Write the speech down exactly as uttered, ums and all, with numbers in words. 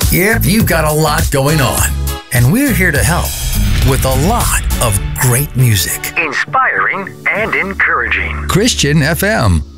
Yep, you've got a lot going on, and we're here to help with a lot of great music. Inspiring and encouraging. Christian F M.